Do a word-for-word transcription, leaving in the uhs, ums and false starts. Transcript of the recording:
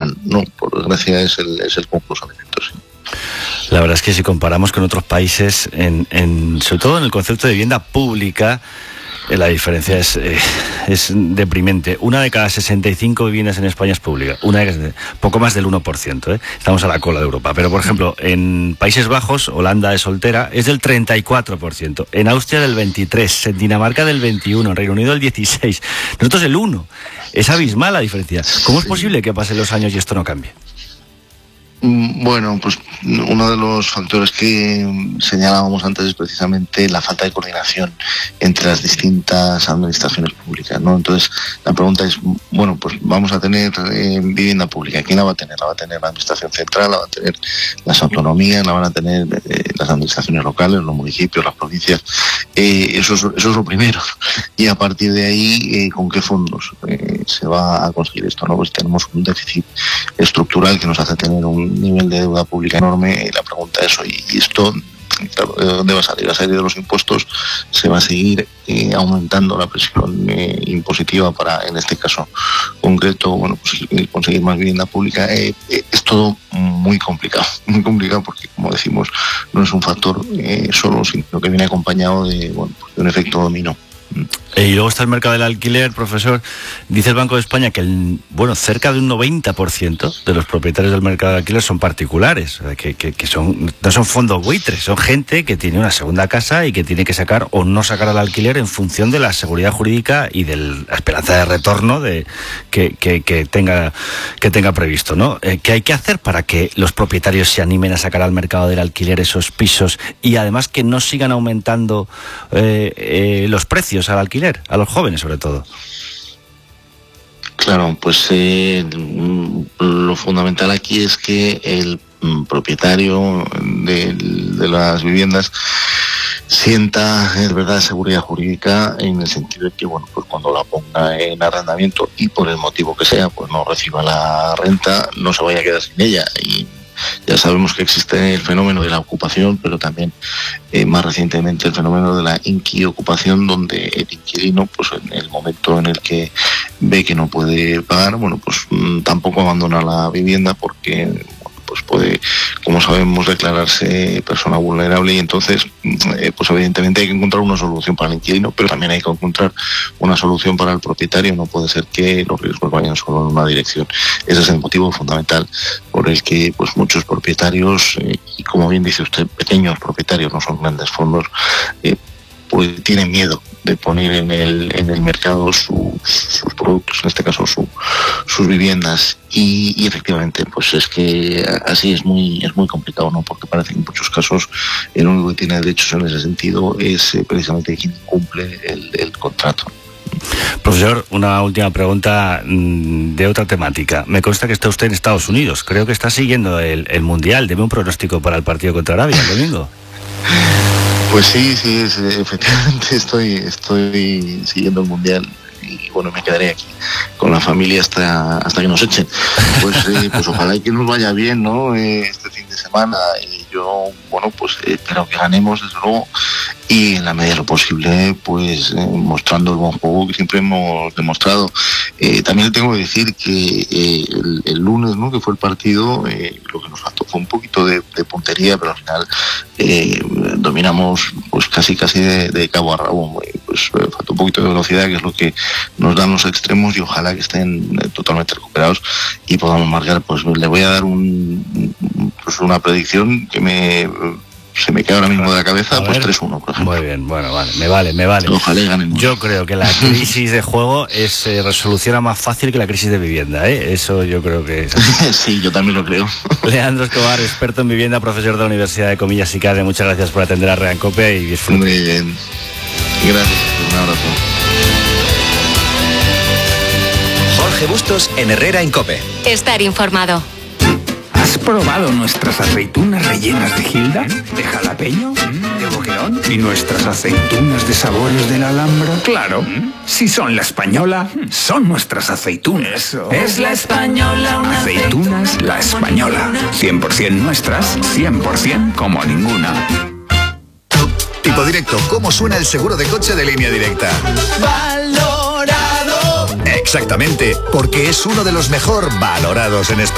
mal. No, por desgracia es el, es el concurso de efectos, sí. La verdad es que si comparamos con otros países, en, en, sobre todo en el concepto de vivienda pública, eh, la diferencia es, eh, es deprimente. Una de cada sesenta y cinco viviendas en España es pública, una de cada, poco más del uno por ciento. ¿eh? Estamos a la cola de Europa. Pero, por ejemplo, en Países Bajos, Holanda es soltera, es del treinta y cuatro por ciento. En Austria del veintitrés por ciento, en Dinamarca del veintiuno por ciento, en Reino Unido del dieciséis por ciento. Nosotros el uno por ciento. Es abismal la diferencia. ¿Cómo es posible que pasen los años y esto no cambie? Bueno, pues uno de los factores que señalábamos antes es precisamente la falta de coordinación entre las distintas administraciones públicas, ¿no? Entonces, la pregunta es, bueno, pues vamos a tener eh, vivienda pública. ¿Quién la va a tener? La va a tener la administración central, la va a tener las autonomías, la van a tener eh, las administraciones locales, los municipios, las provincias. Eh, eso, es, eso es lo primero. Y a partir de ahí, eh, ¿con qué fondos eh, se va a conseguir esto, no? Pues tenemos un déficit estructural que nos hace tener un nivel de deuda pública enorme, y la pregunta es, ¿y esto claro, de dónde va a salir? ¿Va a salir de los impuestos? ¿Se va a seguir eh, aumentando la presión eh, impositiva para, en este caso concreto, bueno, pues conseguir más vivienda pública? Eh, eh, es todo muy complicado, muy complicado porque, como decimos, no es un factor eh, solo, sino que viene acompañado de, bueno, pues de un efecto dominó. Y luego está el mercado del alquiler, profesor. Dice el Banco de España que el, bueno, cerca de un noventa por ciento de los propietarios del mercado del alquiler son particulares, que, que, que son, no son fondos buitres, son gente que tiene una segunda casa y que tiene que sacar o no sacar al alquiler en función de la seguridad jurídica y de la esperanza de retorno de, que, que, que, tenga, que tenga previsto, ¿no? Eh, ¿Qué hay que hacer para que los propietarios se animen a sacar al mercado del alquiler esos pisos y además que no sigan aumentando eh, eh, los precios al alquiler, a los jóvenes sobre todo? Claro, pues eh, lo fundamental aquí es que el propietario de, de las viviendas sienta, es verdad, seguridad jurídica, en el sentido de que, bueno, pues cuando la ponga en arrendamiento y por el motivo que sea, pues no reciba la renta, no se vaya a quedar sin ella. Y ya sabemos que existe el fenómeno de la ocupación, pero también eh, más recientemente el fenómeno de la inquiocupación, donde el inquilino, pues en el momento en el que ve que no puede pagar, bueno, pues mmm, tampoco abandona la vivienda porque, bueno, pues puede, como sabemos, declararse persona vulnerable, y entonces, eh, pues evidentemente hay que encontrar una solución para el inquilino, pero también hay que encontrar una solución para el propietario. No puede ser que los riesgos vayan solo en una dirección. Ese es el motivo fundamental por el que, pues, muchos propietarios, eh, y como bien dice usted, pequeños propietarios, no son grandes fondos, eh, pues tienen miedo de poner en el en el mercado su, sus productos, en este caso su, sus viviendas, y, y efectivamente pues es que así es muy es muy complicado, ¿no? Porque parece que en muchos casos el único que tiene derechos en ese sentido es eh, precisamente quien cumple el, el contrato. Profesor, una última pregunta mmm, de otra temática. Me consta que está usted en Estados Unidos. Creo que está siguiendo el, el Mundial. ¿Deme un pronóstico para el partido contra Arabia el domingo? Pues sí, sí, sí, efectivamente estoy, estoy siguiendo el Mundial y bueno, me quedaré aquí con la familia hasta hasta que nos echen. Pues, eh, pues ojalá y que nos vaya bien, ¿no? Eh, este fin de semana. Y yo, bueno, pues eh, espero que ganemos, desde luego, y en la medida de lo posible, pues eh, mostrando el buen juego que siempre hemos demostrado. Eh, también le tengo que decir que eh, el, el lunes, ¿no?, que fue el partido, eh, lo que nos faltó fue un poquito de, de puntería, pero al final eh, dominamos pues casi casi de, de cabo a rabo. Pues eh, faltó un poquito de velocidad, que es lo que nos dan los extremos, y ojalá que estén eh, totalmente recuperados y podamos marcar. Pues le voy a dar un, pues una predicción que me se me queda ahora mismo de la cabeza, a pues tres uno, por ejemplo. Muy bien, bueno, vale, me vale, me vale. Ojalá ganemos. Yo creo que la crisis de juego es eh, resoluciona más fácil que la crisis de vivienda, ¿eh? Eso yo creo que es así. Sí, yo también lo creo. Leandro Escobar, experto en vivienda, profesor de la Universidad de Comillas y Cade, muchas gracias por atender a Herrera en Cope y disfrute. Muy bien. Gracias, un abrazo. Jorge Bustos en Herrera en Cope. Estar informado. ¿Has probado nuestras aceitunas rellenas de Gilda, de jalapeño, de boquerón? ¿Y nuestras aceitunas de sabores de la Alhambra? Claro, si son la española, son nuestras aceitunas. Eso. Es la española, una aceitunas aceituna, la española. cien por ciento nuestras, cien por ciento como ninguna. Tipo Directo, ¿cómo suena el seguro de coche de Línea Directa? Valorado. Exactamente, porque es uno de los mejor valorados en España.